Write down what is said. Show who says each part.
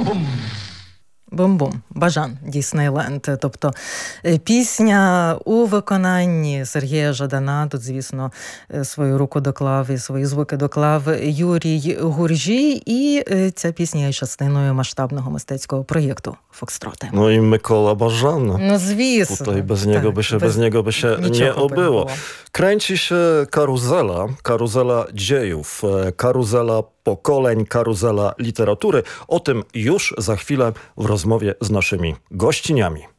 Speaker 1: Бум-бум. Бажан. Діснейленд. Тобто пісня у виконанні Сергія Жадана. Тут, звісно, свою руку доклав і свої звуки доклав Юрій Гуржій. І ця пісня є частиною масштабного мистецького проєкту «Фокстроти».
Speaker 2: No i Mykola Bażan.
Speaker 1: No звісно.
Speaker 2: Tutaj bez niego by się nie obyło. Kręci się karuzela dziejów, karuzela pokoleń, karuzela literatury. O tym już za chwilę w rozmowie z naszymi gościniami.